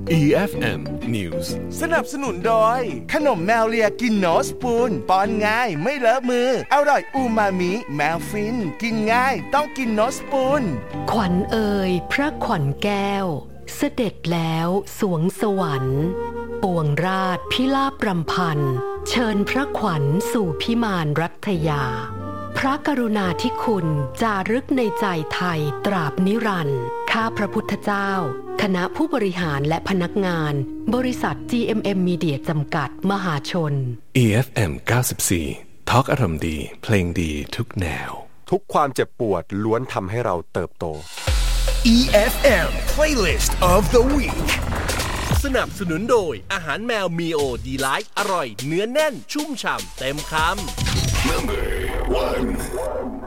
EFM News สนับสนุนโดยขนมแมวเลียกินโนสปูนป้อนง่ายไม่เลอะมืออร่อยอูมามิแมวฟินกินง่ายต้องกินโนสปูนขวัญเอ่ยพระขวัญแก้วเสด็จแล้วสวงสวรรค์ปวงราชพิลาภรำพันเชิญพระขวัญสู่พิมานรัตยาพระกรุณาธิคุณจารึกในใจไทยตราบนิรันดร์ข้าพระพุทธเจ้าคณะผู้บริหารและพนักงานบริษัท GMM Media จำกัดมหาชน EFM 94ทอล์กอารมณ์ดีเพลงดีทุกแนวทุกความเจ็บปวดล้วนทำให้เราเติบโต EFM Playlist of the Week สนับสนุนโดยอาหารแมวมีโอดีไลท์อร่อยเนื้อแน่นชุ่มฉ่ำเต็มคำ Number 1